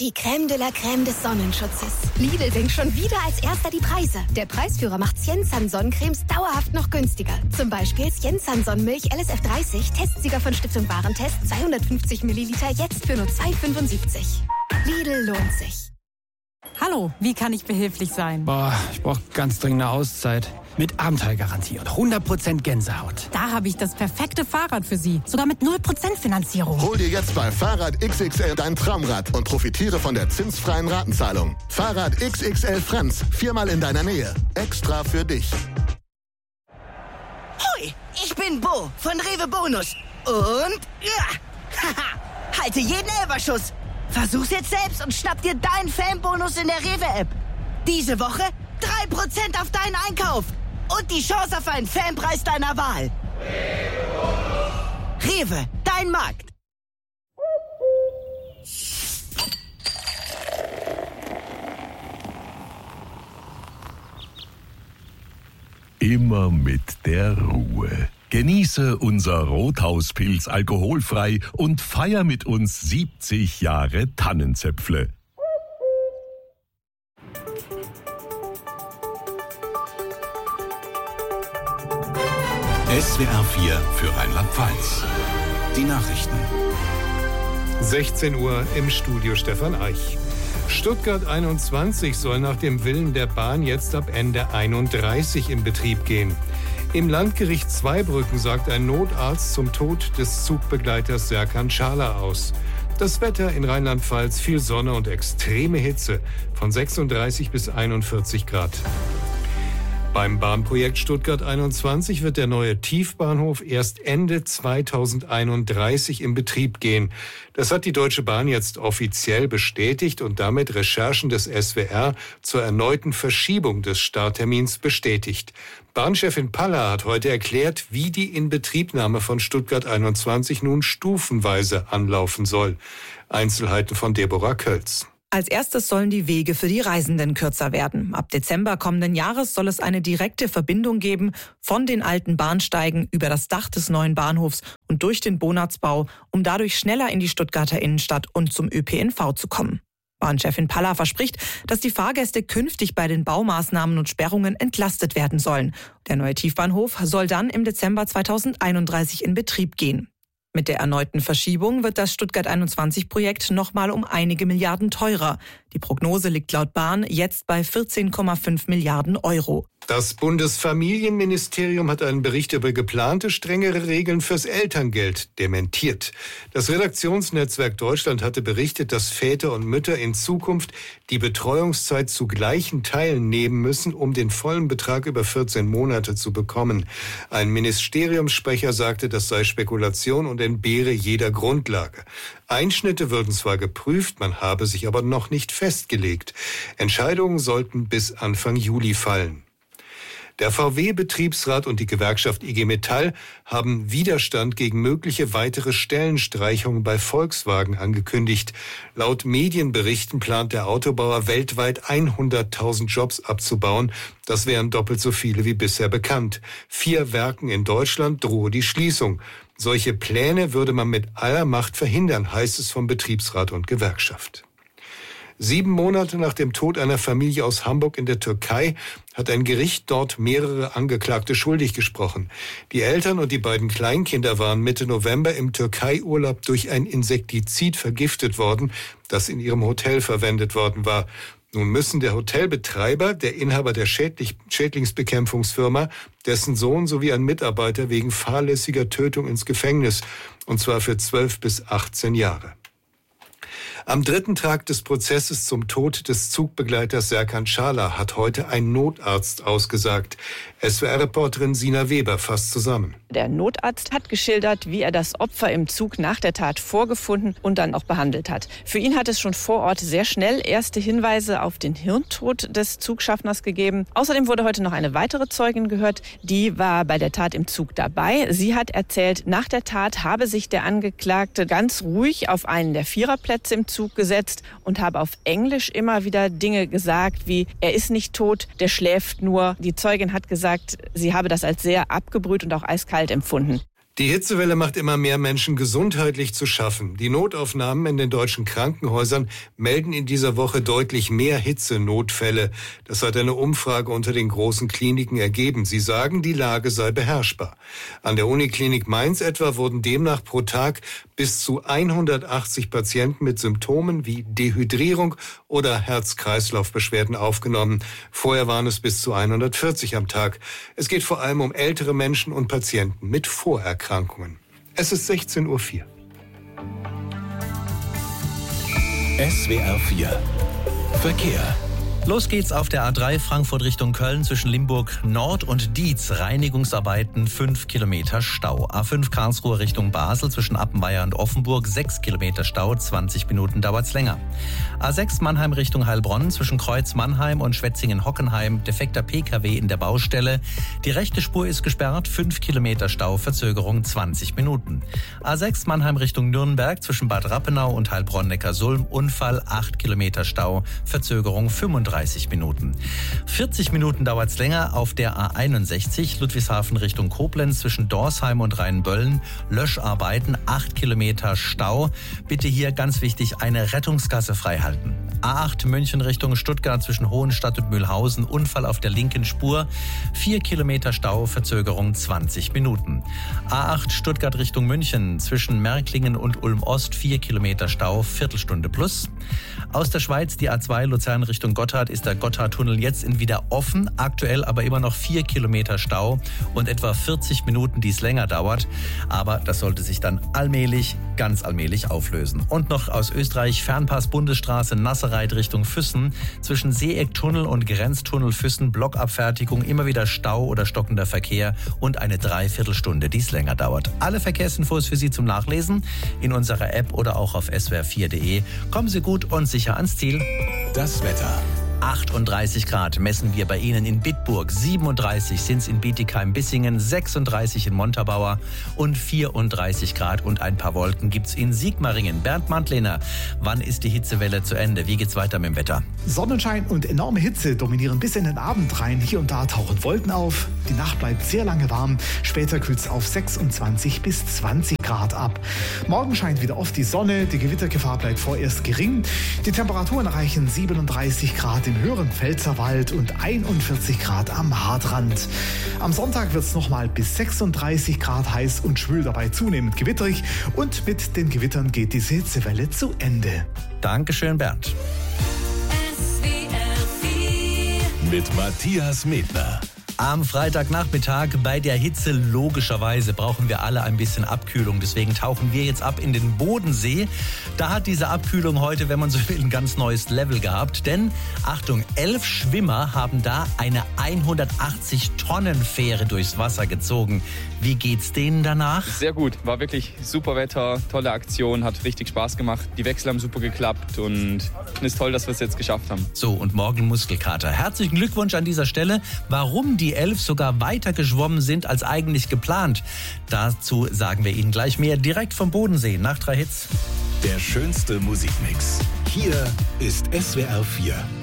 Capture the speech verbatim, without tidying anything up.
Die Crème de la Crème des Sonnenschutzes. Lidl senkt schon wieder als erster die Preise. Der Preisführer macht Siensan Sonnencremes dauerhaft noch günstiger. Zum Beispiel Siensan Sonnenmilch L S F dreißig, Testsieger von Stiftung Warentest, zweihundertfünfzig Milliliter, jetzt für nur zwei Euro fünfundsiebzig. Lidl lohnt sich. Hallo, wie kann ich behilflich sein? Boah, ich brauche ganz dringend eine Auszeit. Mit Abenteuergarantie und hundert Prozent Gänsehaut. Da habe ich das perfekte Fahrrad für Sie. Sogar mit null Prozent Finanzierung. Hol dir jetzt bei Fahrrad X X L dein Traumrad und profitiere von der zinsfreien Ratenzahlung. Fahrrad X X L Franz, viermal in deiner Nähe. Extra für dich. Hoi, ich bin Bo von Rewe Bonus. Und ja, haha, halte jeden Elferschuss. Versuch's jetzt selbst und schnapp dir deinen Fanbonus in der Rewe-App. Diese Woche drei Prozent auf deinen Einkauf. Und die Chance auf einen Fanpreis deiner Wahl. Rewe, dein Markt. Immer mit der Ruhe. Genieße unser Rothauspilz alkoholfrei und feier mit uns siebzig Jahre Tannenzäpfle. S W R vier für Rheinland-Pfalz. Die Nachrichten. sechzehn Uhr im Studio Stefan Eich. Stuttgart einundzwanzig soll nach dem Willen der Bahn jetzt ab Ende einunddreißig in Betrieb gehen. Im Landgericht Zweibrücken sagt ein Notarzt zum Tod des Zugbegleiters Serkan Çağlar aus. Das Wetter in Rheinland-Pfalz, viel Sonne und extreme Hitze von sechsunddreißig bis einundvierzig Grad. Beim Bahnprojekt Stuttgart einundzwanzig wird der neue Tiefbahnhof erst Ende zweitausendeinunddreißig in Betrieb gehen. Das hat die Deutsche Bahn jetzt offiziell bestätigt und damit Recherchen des S W R zur erneuten Verschiebung des Starttermins bestätigt. Bahnchefin Paller hat heute erklärt, wie die Inbetriebnahme von Stuttgart einundzwanzig nun stufenweise anlaufen soll. Einzelheiten von Deborah Kölz. Als erstes sollen die Wege für die Reisenden kürzer werden. Ab Dezember kommenden Jahres soll es eine direkte Verbindung geben von den alten Bahnsteigen über das Dach des neuen Bahnhofs und durch den Bonatzbau, um dadurch schneller in die Stuttgarter Innenstadt und zum Ö P N V zu kommen. Bahnchefin Paller verspricht, dass die Fahrgäste künftig bei den Baumaßnahmen und Sperrungen entlastet werden sollen. Der neue Tiefbahnhof soll dann im Dezember zweitausendeinunddreißig in Betrieb gehen. Mit der erneuten Verschiebung wird das Stuttgart einundzwanzig-Projekt nochmal um einige Milliarden teurer. Die Prognose liegt laut Bahn jetzt bei vierzehn Komma fünf Milliarden Euro. Das Bundesfamilienministerium hat einen Bericht über geplante strengere Regeln fürs Elterngeld dementiert. Das Redaktionsnetzwerk Deutschland hatte berichtet, dass Väter und Mütter in Zukunft die Betreuungszeit zu gleichen Teilen nehmen müssen, um den vollen Betrag über vierzehn Monate zu bekommen. Ein Ministeriumssprecher sagte, das sei Spekulation und entbehre jeder Grundlage. Einschnitte würden zwar geprüft, man habe sich aber noch nicht festgelegt. Entscheidungen sollten bis Anfang Juli fallen. Der V W-Betriebsrat und die Gewerkschaft I G Metall haben Widerstand gegen mögliche weitere Stellenstreichungen bei Volkswagen angekündigt. Laut Medienberichten plant der Autobauer weltweit hunderttausend Jobs abzubauen. Das wären doppelt so viele wie bisher bekannt. Vier Werken in Deutschland drohe die Schließung. Solche Pläne würde man mit aller Macht verhindern, heißt es vom Betriebsrat und Gewerkschaft. Sieben Monate nach dem Tod einer Familie aus Hamburg in der Türkei hat ein Gericht dort mehrere Angeklagte schuldig gesprochen. Die Eltern und die beiden Kleinkinder waren Mitte November im Türkei-Urlaub durch ein Insektizid vergiftet worden, das in ihrem Hotel verwendet worden war. Nun müssen der Hotelbetreiber, der Inhaber der Schädlich- Schädlingsbekämpfungsfirma, dessen Sohn sowie ein Mitarbeiter wegen fahrlässiger Tötung ins Gefängnis, und zwar für zwölf bis achtzehn Jahre. Am dritten Tag des Prozesses zum Tod des Zugbegleiters Serkan Çağlar hat heute ein Notarzt ausgesagt. S W R-Reporterin Sina Weber fasst zusammen. Der Notarzt hat geschildert, wie er das Opfer im Zug nach der Tat vorgefunden und dann auch behandelt hat. Für ihn hat es schon vor Ort sehr schnell erste Hinweise auf den Hirntod des Zugschaffners gegeben. Außerdem wurde heute noch eine weitere Zeugin gehört, die war bei der Tat im Zug dabei. Sie hat erzählt, nach der Tat habe sich der Angeklagte ganz ruhig auf einen der Viererplätze im Zug gesetzt und habe auf Englisch immer wieder Dinge gesagt, wie er ist nicht tot, der schläft nur. Die Zeugin hat gesagt, sie habe das als sehr abgebrüht und auch eiskalt empfunden. Die Hitzewelle macht immer mehr Menschen gesundheitlich zu schaffen. Die Notaufnahmen in den deutschen Krankenhäusern melden in dieser Woche deutlich mehr Hitzenotfälle. Das hat eine Umfrage unter den großen Kliniken ergeben. Sie sagen, die Lage sei beherrschbar. An der Uniklinik Mainz etwa wurden demnach pro Tag bis zu hundertachtzig Patienten mit Symptomen wie Dehydrierung oder Herz-Kreislauf-Beschwerden aufgenommen. Vorher waren es bis zu hundertvierzig am Tag. Es geht vor allem um ältere Menschen und Patienten mit Vorerkrankungen. Es ist sechzehn Uhr vier. S W R vier Verkehr. Los geht's auf der A drei Frankfurt Richtung Köln zwischen Limburg Nord und Dietz. Reinigungsarbeiten, fünf Kilometer Stau. A fünf Karlsruhe Richtung Basel zwischen Appenweier und Offenburg, sechs Kilometer Stau, zwanzig Minuten dauert's länger. A sechs Mannheim Richtung Heilbronn zwischen Kreuz Mannheim und Schwetzingen-Hockenheim, defekter P K W in der Baustelle. Die rechte Spur ist gesperrt, fünf Kilometer Stau, Verzögerung zwanzig Minuten. A sechs Mannheim Richtung Nürnberg zwischen Bad Rappenau und Heilbronn-Neckarsulm, Unfall, acht Kilometer Stau, Verzögerung fünfunddreißig Minuten. vierzig Minuten dauert's länger auf der A einundsechzig Ludwigshafen Richtung Koblenz zwischen Dorsheim und Rheinböllen. Löscharbeiten, acht Kilometer Stau. Bitte hier ganz wichtig, eine Rettungsgasse freihalten. A acht München Richtung Stuttgart zwischen Hohenstadt und Mühlhausen. Unfall auf der linken Spur. vier Kilometer Stau, Verzögerung zwanzig Minuten. A acht Stuttgart Richtung München zwischen Märklingen und Ulm-Ost. vier Kilometer Stau, Viertelstunde plus. Aus der Schweiz die A zwei Luzern Richtung Gotthard ist der Gotthardtunnel jetzt in wieder offen, aktuell aber immer noch vier Kilometer Stau und etwa vierzig Minuten, die es länger dauert. Aber das sollte sich dann allmählich, ganz allmählich auflösen. Und noch aus Österreich Fernpass Bundesstraße Nasserreit Richtung Füssen. Zwischen Seeecktunnel und Grenztunnel Füssen Blockabfertigung, immer wieder Stau oder stockender Verkehr und eine Dreiviertelstunde, die es länger dauert. Alle Verkehrsinfos für Sie zum Nachlesen in unserer App oder auch auf s w r vier punkt de. Kommen Sie gut und sicher ans Ziel. Das Wetter. achtunddreißig Grad messen wir bei Ihnen in Bitburg, siebenunddreißig sind es in Bietigheim-Bissingen, sechsunddreißig in Montabaur und vierunddreißig Grad und ein paar Wolken gibt's in Sigmaringen. Bernd Mantlehner, wann ist die Hitzewelle zu Ende? Wie geht's weiter mit dem Wetter? Sonnenschein und enorme Hitze dominieren bis in den Abend rein. Hier und da tauchen Wolken auf. Die Nacht bleibt sehr lange warm. Später kühlt's auf sechsundzwanzig bis zwanzig Grad ab. Morgen scheint wieder oft die Sonne. Die Gewittergefahr bleibt vorerst gering. Die Temperaturen erreichen siebenunddreißig Grad im höheren Pfälzerwald und einundvierzig Grad am Haardrand. Am Sonntag wird es nochmal bis sechsunddreißig Grad heiß und schwül, dabei zunehmend gewitterig. Und mit den Gewittern geht diese Hitzewelle zu Ende. Dankeschön, Bernd. Mit Matthias Medner. Am Freitagnachmittag bei der Hitze logischerweise brauchen wir alle ein bisschen Abkühlung. Deswegen tauchen wir jetzt ab in den Bodensee. Da hat diese Abkühlung heute, wenn man so will, ein ganz neues Level gehabt. Denn, Achtung, elf Schwimmer haben da eine hundertachtzig Tonnen Fähre durchs Wasser gezogen. Wie geht's denen danach? Sehr gut, war wirklich super Wetter, tolle Aktion, hat richtig Spaß gemacht. Die Wechsel haben super geklappt und es ist toll, dass wir es jetzt geschafft haben. So, und morgen Muskelkater. Herzlichen Glückwunsch an dieser Stelle. Warum die elf sogar weiter geschwommen sind als eigentlich geplant, dazu sagen wir Ihnen gleich mehr direkt vom Bodensee nach drei Hits. Der schönste Musikmix. Hier ist S W R vier.